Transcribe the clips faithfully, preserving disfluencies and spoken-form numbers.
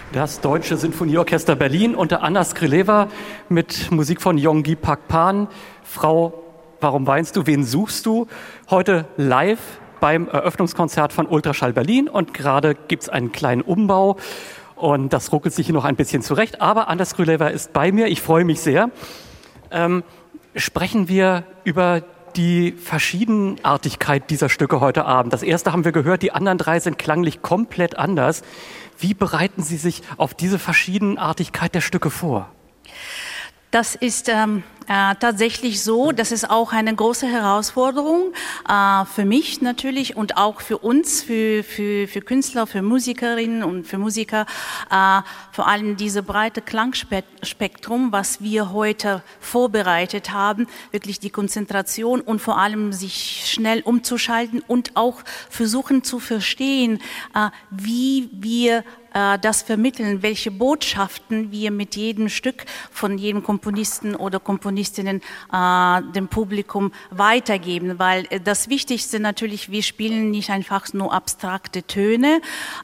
Das Deutsche Sinfonieorchester Berlin unter Anna Skryleva mit Musik von Yonggi Pakpan. Frau, warum weinst du, wen suchst du? Heute live beim Eröffnungskonzert von Ultraschall Berlin und gerade gibt es einen kleinen Umbau und das ruckelt sich hier noch ein bisschen zurecht. Aber Anna Skryleva ist bei mir, ich freue mich sehr. Ähm, sprechen wir über die Verschiedenartigkeit dieser Stücke heute Abend. Das erste haben wir gehört, die anderen drei sind klanglich komplett anders. Wie bereiten Sie sich auf diese Verschiedenartigkeit der Stücke vor? Das ist ähm, äh, tatsächlich so, das ist auch eine große Herausforderung äh, für mich natürlich und auch für uns, für, für, für Künstler, für Musikerinnen und für Musiker, äh, vor allem diese breite Klangspektrum, was wir heute vorbereitet haben, wirklich die Konzentration und vor allem sich schnell umzuschalten und auch versuchen zu verstehen, äh, wie wir das vermitteln, welche Botschaften wir mit jedem Stück von jedem Komponisten oder Komponistinnen äh, dem Publikum weitergeben, weil das Wichtigste natürlich, wir spielen nicht einfach nur abstrakte Töne,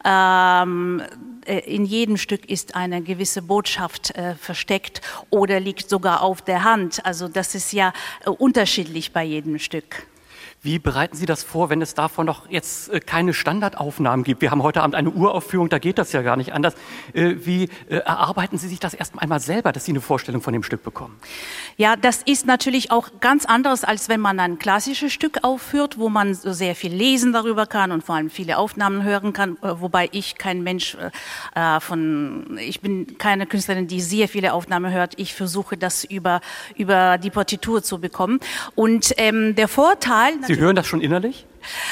ähm, in jedem Stück ist eine gewisse Botschaft äh, versteckt oder liegt sogar auf der Hand, also das ist ja äh, unterschiedlich bei jedem Stück. Wie bereiten Sie das vor, wenn es davon noch jetzt keine Standardaufnahmen gibt? Wir haben heute Abend eine Uraufführung, da geht das ja gar nicht anders. Wie erarbeiten Sie sich das erst einmal selber, dass Sie eine Vorstellung von dem Stück bekommen? Ja, das ist natürlich auch ganz anderes, als wenn man ein klassisches Stück aufführt, wo man so sehr viel lesen darüber kann und vor allem viele Aufnahmen hören kann, wobei ich kein Mensch äh, von, ich bin keine Künstlerin, die sehr viele Aufnahmen hört. Ich versuche das über, über die Partitur zu bekommen. Und ähm, der Vorteil... Sie hören das schon innerlich?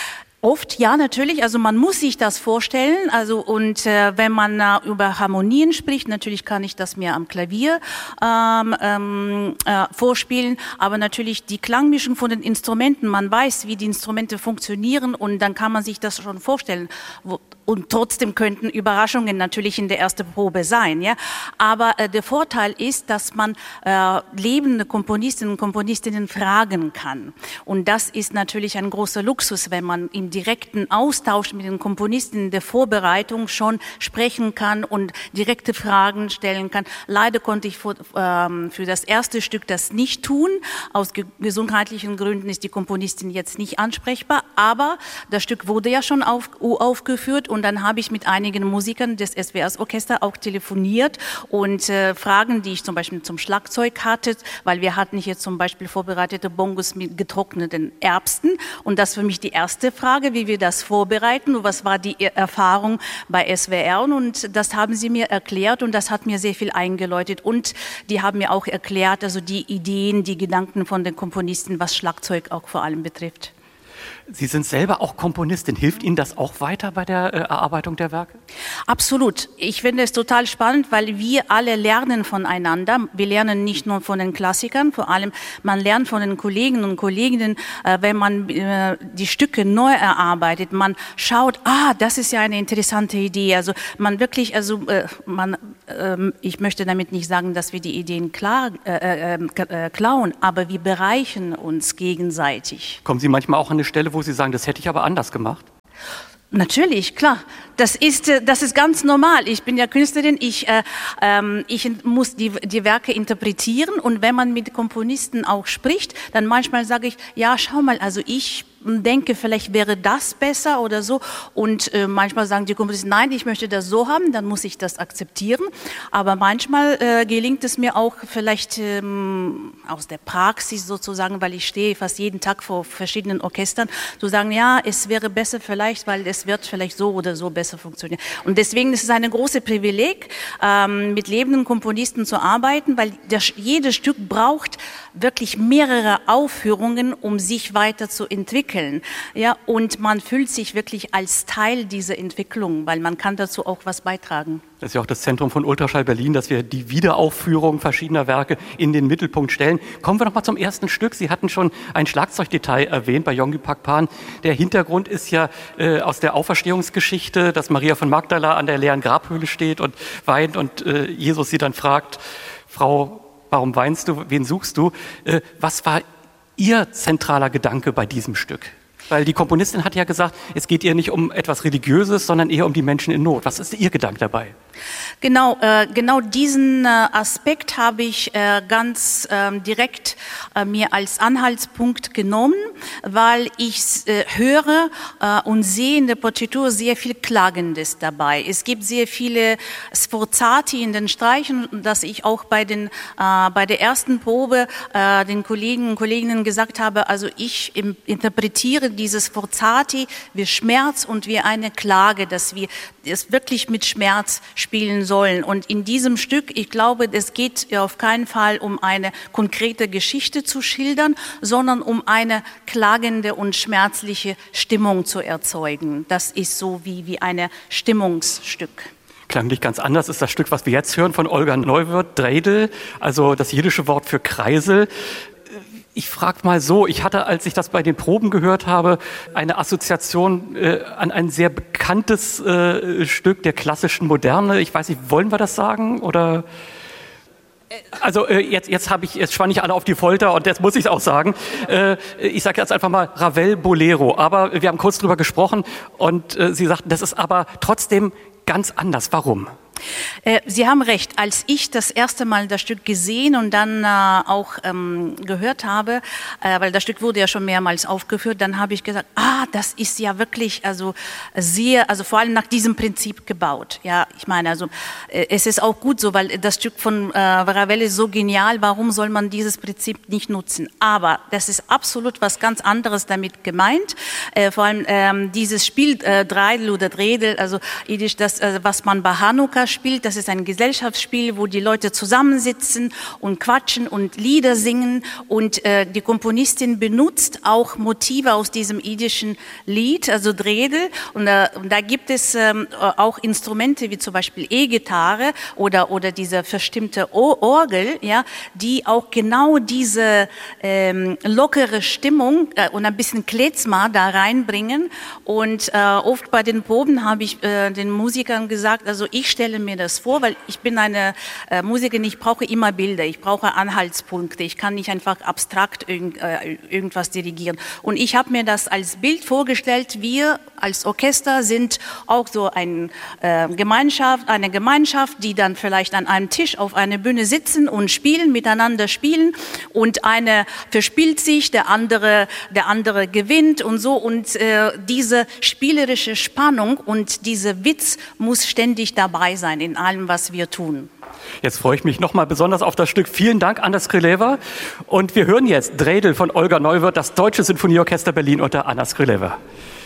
Oft, ja, natürlich. Also man muss sich das vorstellen. Also und äh, wenn man äh, über Harmonien spricht, natürlich kann ich das mir am Klavier ähm, ähm, äh, vorspielen. Aber natürlich die Klangmischung von den Instrumenten. Man weiß, wie die Instrumente funktionieren und dann kann man sich das schon vorstellen. Wo, und trotzdem könnten Überraschungen natürlich in der ersten Probe sein, ja. Aber äh, der Vorteil ist, dass man äh, lebende Komponistinnen und Komponistinnen fragen kann. Und das ist natürlich ein großer Luxus, wenn man im direkten Austausch mit den Komponisten in der Vorbereitung schon sprechen kann und direkte Fragen stellen kann. Leider konnte ich für, ähm, für das erste Stück das nicht tun. Aus ge- gesundheitlichen Gründen ist die Komponistin jetzt nicht ansprechbar. Aber das Stück wurde ja schon auf, aufgeführt und dann habe ich mit einigen Musikern des S W R-Orchesters auch telefoniert und äh, Fragen, die ich zum Beispiel zum Schlagzeug hatte, weil wir hatten hier zum Beispiel vorbereitete Bongos mit getrockneten Erbsen und das für mich die erste Frage, wie wir das vorbereiten und was war die Erfahrung bei S W R und das haben sie mir erklärt und das hat mir sehr viel eingeläutet und die haben mir auch erklärt, also die Ideen, die Gedanken von den Komponisten, was Schlagzeug auch vor allem betrifft. Sie sind selber auch Komponistin. Hilft Ihnen das auch weiter bei der äh, Erarbeitung der Werke? Absolut. Ich finde es total spannend, weil wir alle lernen voneinander. Wir lernen nicht nur von den Klassikern, vor allem man lernt von den Kollegen und Kolleginnen, äh, wenn man äh, die Stücke neu erarbeitet. Man schaut, ah, das ist ja eine interessante Idee. Also man wirklich, also äh, man, äh, ich möchte damit nicht sagen, dass wir die Ideen klar, äh, äh, klauen, aber wir bereichern uns gegenseitig. Kommen Sie manchmal auch an eine Stelle, wo Sie sagen, das hätte ich aber anders gemacht? Natürlich, klar. Das ist, das ist ganz normal. Ich bin ja Künstlerin, ich, äh, ähm, ich muss die, die Werke interpretieren und wenn man mit Komponisten auch spricht, dann manchmal sage ich, ja, schau mal, also ich denke, vielleicht wäre das besser oder so und äh, manchmal sagen die Komponisten, nein, ich möchte das so haben, dann muss ich das akzeptieren, aber manchmal äh, gelingt es mir auch vielleicht ähm, aus der Praxis sozusagen, weil ich stehe fast jeden Tag vor verschiedenen Orchestern, zu sagen, ja, es wäre besser vielleicht, weil es wird vielleicht so oder so besser funktionieren. Und deswegen ist es ein großes Privileg, ähm, mit lebenden Komponisten zu arbeiten, weil das, jedes Stück braucht wirklich mehrere Aufführungen, um sich weiterzuentwickeln. Ja, und man fühlt sich wirklich als Teil dieser Entwicklung, weil man kann dazu auch was beitragen. Das ist ja auch das Zentrum von Ultraschall Berlin, dass wir die Wiederaufführung verschiedener Werke in den Mittelpunkt stellen. Kommen wir noch mal zum ersten Stück. Sie hatten schon ein Schlagzeugdetail erwähnt bei Yonggi Pakpan. Der Hintergrund ist ja äh, aus der Auferstehungsgeschichte, dass Maria von Magdala an der leeren Grabhöhle steht und weint und äh, Jesus sie dann fragt, Frau, warum weinst du, wen suchst du? Äh, was war Ihr zentraler Gedanke bei diesem Stück? Weil die Komponistin hat ja gesagt, es geht ihr nicht um etwas Religiöses, sondern eher um die Menschen in Not. Was ist Ihr Gedanke dabei? Genau, äh, genau diesen äh, Aspekt habe ich äh, ganz äh, direkt äh, mir als Anhaltspunkt genommen, weil ich äh, höre äh, und sehe in der Partitur sehr viel Klagendes dabei. Es gibt sehr viele Sforzati in den Streichen, dass ich auch bei den äh, bei der ersten Probe äh, den Kollegen und Kolleginnen gesagt habe, also ich im, interpretiere dieses Sforzati wie Schmerz und wie eine Klage, dass wir es wirklich mit Schmerz spielen sollen. Und in diesem Stück, ich glaube, es geht auf keinen Fall um eine konkrete Geschichte zu schildern, sondern um eine klagende und schmerzliche Stimmung zu erzeugen. Das ist so wie, wie ein Stimmungsstück. Klanglich ganz anders ist das Stück, was wir jetzt hören von Olga Neuwirth, Dreidel, also das jiddische Wort für Kreisel. Ich frage mal so, ich hatte, als ich das bei den Proben gehört habe, eine Assoziation äh, an ein sehr bekanntes äh, Stück der klassischen Moderne. Ich weiß nicht, wollen wir das sagen oder? Also äh, jetzt, jetzt habe ich, jetzt spann ich alle auf die Folter und jetzt muss ich es auch sagen. Äh, ich sage jetzt einfach mal Ravel Bolero. Aber wir haben kurz drüber gesprochen und äh, Sie sagten, das ist aber trotzdem ganz anders. Warum? Äh, Sie haben recht. Als ich das erste Mal das Stück gesehen und dann äh, auch ähm, gehört habe, äh, weil das Stück wurde ja schon mehrmals aufgeführt, dann habe ich gesagt, ah, das ist ja wirklich also sehr, also vor allem nach diesem Prinzip gebaut. Ja, ich meine, also äh, es ist auch gut so, weil das Stück von äh, Ravel ist so genial. Warum soll man dieses Prinzip nicht nutzen? Aber das ist absolut was ganz anderes damit gemeint. Äh, vor allem ähm, dieses Spiel äh, Dreidel oder Dredel, also Jiddisch, das äh, was man bei Hanukkah spielt. Das ist ein Gesellschaftsspiel, wo die Leute zusammensitzen und quatschen und Lieder singen. Und äh, die Komponistin benutzt auch Motive aus diesem jiddischen Lied, also Dredel. Und, äh, und da gibt es ähm, auch Instrumente wie zum Beispiel E-Gitarre oder oder diese verstimmte Orgel, ja, die auch genau diese ähm, lockere Stimmung äh, und ein bisschen Klezma da reinbringen. Und äh, oft bei den Proben habe ich äh, den Musikern gesagt, also ich stelle mir das vor, weil ich bin eine äh, Musikerin, ich brauche immer Bilder, ich brauche Anhaltspunkte, ich kann nicht einfach abstrakt irgend, äh, irgendwas dirigieren. Und ich habe mir das als Bild vorgestellt, wir als Orchester sind auch so ein, äh, Gemeinschaft, eine Gemeinschaft, die dann vielleicht an einem Tisch auf einer Bühne sitzen und spielen, miteinander spielen und eine verspielt sich, der andere, der andere gewinnt und so und äh, diese spielerische Spannung und dieser Witz muss ständig dabei sein in allem, was wir tun. Jetzt freue ich mich nochmal besonders auf das Stück. Vielen Dank, Anna Skrileva. Und wir hören jetzt Dreidel von Olga Neuwirth, das Deutsche Sinfonieorchester Berlin unter Anna Skrileva.